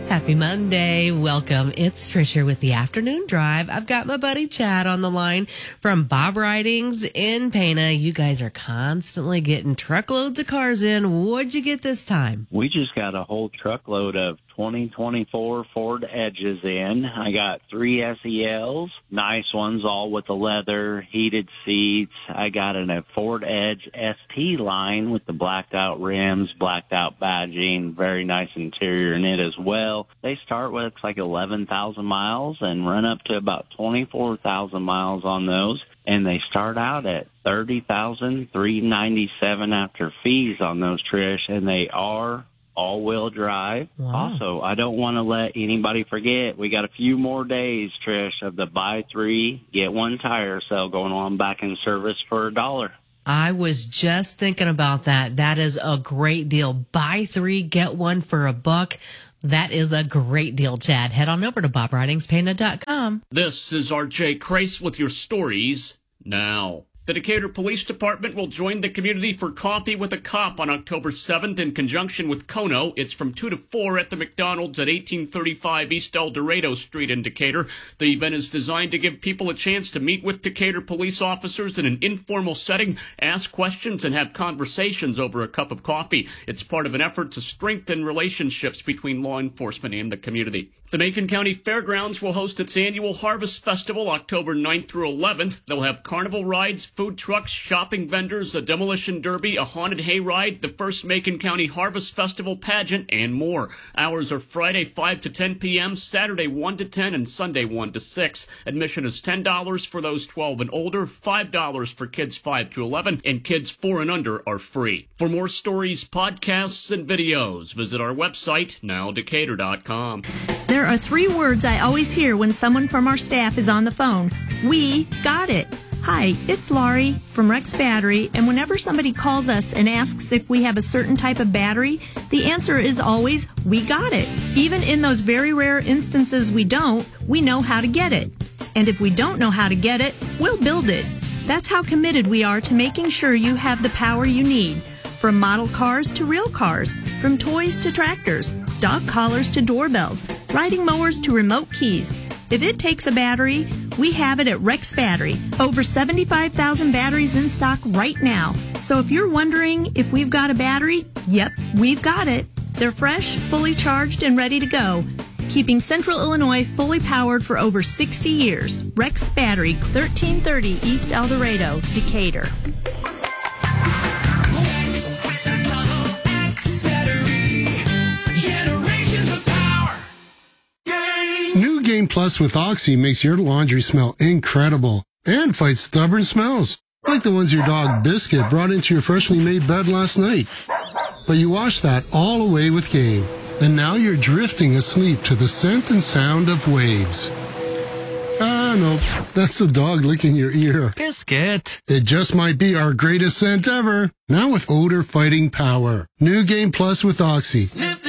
Happy Monday. Welcome. It's Trish here with the Afternoon Drive. I've got my buddy Chad on the line from Bob Ridings in Pana. You guys are constantly getting truckloads of cars in. What'd you get this time? We just got a whole truckload of 2024 Ford Edges in. I got 3 SELs, nice ones, all with the leather, heated seats. I got a Ford Edge ST line with the blacked out rims, blacked out badging, very nice interior in it as well. They start with like 11,000 miles and run up to about 24,000 miles on those. And they start out at $30,397 after fees on those, Trish, and they are all-wheel drive. Wow. Also, I don't want to let anybody forget, we got a few more days, Trish, of the buy 3, get 1 tire sale going on back in service for $1. I was just thinking about that. That is a great deal. Buy 3, get 1 for $1. That is a great deal, Chad. Head on over to BobRidingsPana.com. This is R.J. Kreis with your stories now. The Decatur Police Department will join the community for Coffee with a Cop on October 7th in conjunction with Kono. It's from 2 to 4 at the McDonald's at 1835 East El Dorado Street in Decatur. The event is designed to give people a chance to meet with Decatur police officers in an informal setting, ask questions, and have conversations over a cup of coffee. It's part of an effort to strengthen relationships between law enforcement and the community. The Macon County Fairgrounds will host its annual Harvest Festival October 9th through 11th. They'll have carnival rides, food trucks, shopping vendors, a demolition derby, a haunted hayride, the first Macon County Harvest Festival pageant, and more. Hours are Friday 5 to 10 p.m., Saturday 1 to 10, and Sunday 1 to 6. Admission is $10 for those 12 and older, $5 for kids 5 to 11, and kids 4 and under are free. For more stories, podcasts, and videos, visit our website, nowdecatur.com. There are 3 words I always hear when someone from our staff is on the phone. We got it. Hi, it's Laurie from Rex Battery, and whenever somebody calls us and asks if we have a certain type of battery, the answer is always, we got it. Even in those very rare instances we don't, we know how to get it. And if we don't know how to get it, we'll build it. That's how committed we are to making sure you have the power you need. From model cars to real cars, from toys to tractors, dog collars to doorbells, riding mowers to remote keys. If it takes a battery, we have it at Rex Battery. Over 75,000 batteries in stock right now. So if you're wondering if we've got a battery, yep, we've got it. They're fresh, fully charged, and ready to go. Keeping Central Illinois fully powered for over 60 years. Rex Battery, 1330 East El Dorado, Decatur. New Game Plus with Oxy makes your laundry smell incredible and fights stubborn smells, like the ones your dog Biscuit brought into your freshly made bed last night. But you washed that all away with Game, and now you're drifting asleep to the scent and sound of waves. Ah, nope, that's the dog licking your ear. Biscuit. It just might be our greatest scent ever, now with odor-fighting power. New Game Plus with Oxy.